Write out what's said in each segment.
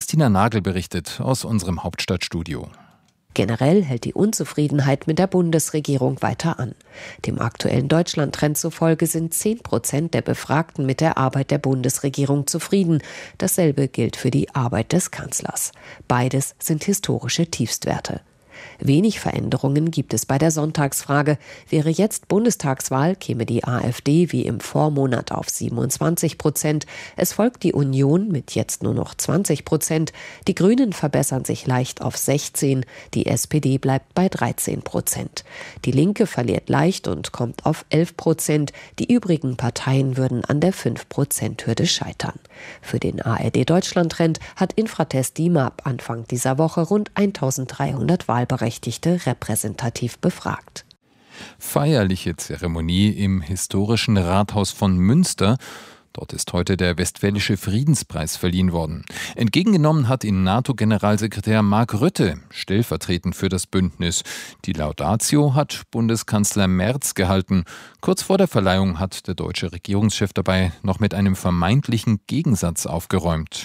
Christina Nagel berichtet aus unserem Hauptstadtstudio. Generell hält die Unzufriedenheit mit der Bundesregierung weiter an. Dem aktuellen Deutschland-Trend zufolge sind 10% der Befragten mit der Arbeit der Bundesregierung zufrieden. Dasselbe gilt für die Arbeit des Kanzlers. Beides sind historische Tiefstwerte. Wenig Veränderungen gibt es bei der Sonntagsfrage. Wäre jetzt Bundestagswahl, käme die AfD wie im Vormonat auf 27%. Es folgt die Union mit jetzt nur noch 20%. Die Grünen verbessern sich leicht auf 16%. Die SPD bleibt bei 13%. Die Linke verliert leicht und kommt auf 11%. Die übrigen Parteien würden an der 5%-Hürde scheitern. Für den ARD-Deutschland-Trend hat Infratest DIMAP Anfang dieser Woche rund 1300 Wahlberechtigte repräsentativ befragt. Feierliche Zeremonie im historischen Rathaus von Münster. Dort ist heute der Westfälische Friedenspreis verliehen worden. Entgegengenommen hat ihn NATO-Generalsekretär Mark Rutte, stellvertretend für das Bündnis. Die Laudatio hat Bundeskanzler Merz gehalten. Kurz vor der Verleihung hat der deutsche Regierungschef dabei noch mit einem vermeintlichen Gegensatz aufgeräumt.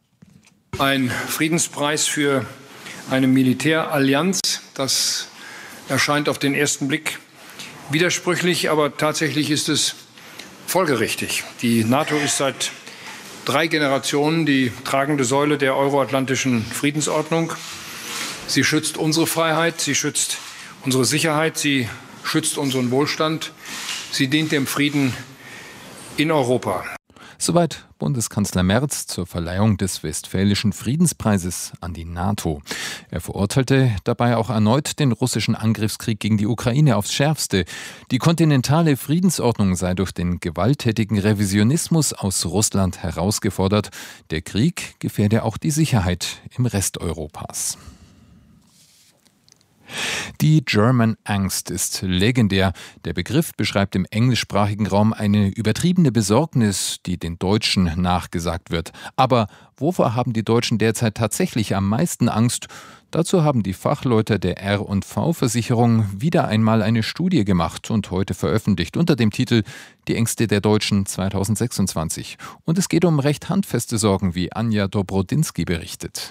Ein Friedenspreis für eine Militärallianz, das erscheint auf den ersten Blick widersprüchlich, aber tatsächlich ist es folgerichtig. Die NATO ist seit 3 Generationen die tragende Säule der euroatlantischen Friedensordnung. Sie schützt unsere Freiheit, sie schützt unsere Sicherheit, sie schützt unseren Wohlstand, sie dient dem Frieden in Europa. Soweit Bundeskanzler Merz zur Verleihung des Westfälischen Friedenspreises an die NATO. Er verurteilte dabei auch erneut den russischen Angriffskrieg gegen die Ukraine aufs Schärfste. Die kontinentale Friedensordnung sei durch den gewalttätigen Revisionismus aus Russland herausgefordert. Der Krieg gefährde auch die Sicherheit im Rest Europas. Die German Angst ist legendär. Der Begriff beschreibt im englischsprachigen Raum eine übertriebene Besorgnis, die den Deutschen nachgesagt wird. Aber wovor haben die Deutschen derzeit tatsächlich am meisten Angst? Dazu haben die Fachleute der R&V-Versicherung wieder einmal eine Studie gemacht und heute veröffentlicht unter dem Titel »Die Ängste der Deutschen 2026«. Und es geht um recht handfeste Sorgen, wie Anja Dobrodinsky berichtet.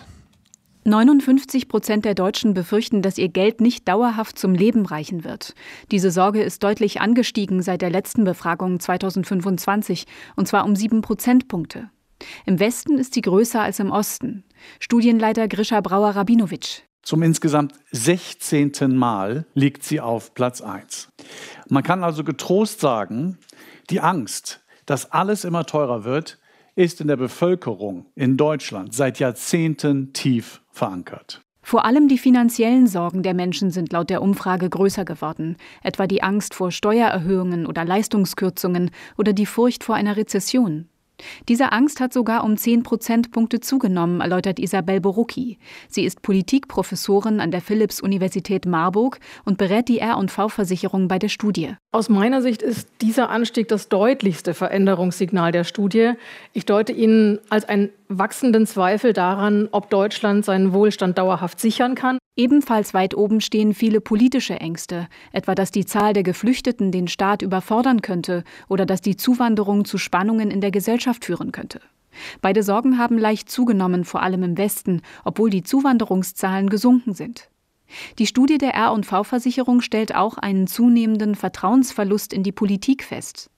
59% der Deutschen befürchten, dass ihr Geld nicht dauerhaft zum Leben reichen wird. Diese Sorge ist deutlich angestiegen seit der letzten Befragung 2025, und zwar um 7 Prozentpunkte. Im Westen ist sie größer als im Osten. Studienleiter Grisha Brauer-Rabinowitsch. Zum insgesamt 16. Mal liegt sie auf Platz 1. Man kann also getrost sagen, die Angst, dass alles immer teurer wird, ist in der Bevölkerung in Deutschland seit Jahrzehnten tief verankert. Vor allem die finanziellen Sorgen der Menschen sind laut der Umfrage größer geworden, etwa die Angst vor Steuererhöhungen oder Leistungskürzungen oder die Furcht vor einer Rezession. Diese Angst hat sogar um 10 Prozentpunkte zugenommen, erläutert Isabel Borucki. Sie ist Politikprofessorin an der Philipps-Universität Marburg und berät die R&V-Versicherung bei der Studie. Aus meiner Sicht ist dieser Anstieg das deutlichste Veränderungssignal der Studie. Ich deute ihn als einen wachsenden Zweifel daran, ob Deutschland seinen Wohlstand dauerhaft sichern kann. Ebenfalls weit oben stehen viele politische Ängste, etwa dass die Zahl der Geflüchteten den Staat überfordern könnte oder dass die Zuwanderung zu Spannungen in der Gesellschaft führen könnte. Beide Sorgen haben leicht zugenommen, vor allem im Westen, obwohl die Zuwanderungszahlen gesunken sind. Die Studie der R&V-Versicherung stellt auch einen zunehmenden Vertrauensverlust in die Politik fest.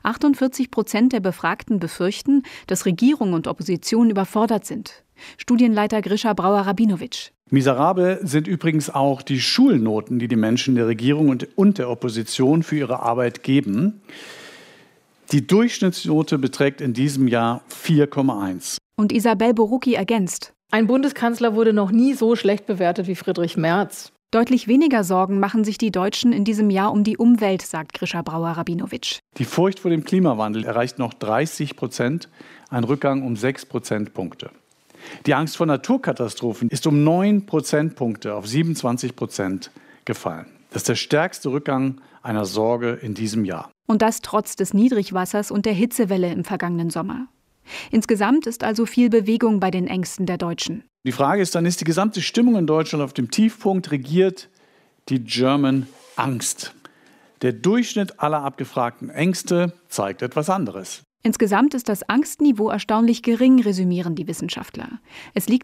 48% der Befragten befürchten, dass Regierung und Opposition überfordert sind. Studienleiter Grisha Brauer-Rabinowitsch. Miserabel sind übrigens auch die Schulnoten, die die Menschen der Regierung und der Opposition für ihre Arbeit geben. Die Durchschnittsnote beträgt in diesem Jahr 4,1. Und Isabel Borucki ergänzt: Ein Bundeskanzler wurde noch nie so schlecht bewertet wie Friedrich Merz. Deutlich weniger Sorgen machen sich die Deutschen in diesem Jahr um die Umwelt, sagt Grisha Brauer-Rabinowitsch. Die Furcht vor dem Klimawandel erreicht noch 30%, ein Rückgang um 6 Prozentpunkte. Die Angst vor Naturkatastrophen ist um 9 Prozentpunkte auf 27% gefallen. Das ist der stärkste Rückgang einer Sorge in diesem Jahr. Und das trotz des Niedrigwassers und der Hitzewelle im vergangenen Sommer. Insgesamt ist also viel Bewegung bei den Ängsten der Deutschen. Die Frage ist dann, ist die gesamte Stimmung in Deutschland auf dem Tiefpunkt, regiert die German Angst? Der Durchschnitt aller abgefragten Ängste zeigt etwas anderes. Insgesamt ist das Angstniveau erstaunlich gering, resümieren die Wissenschaftler. Es liegt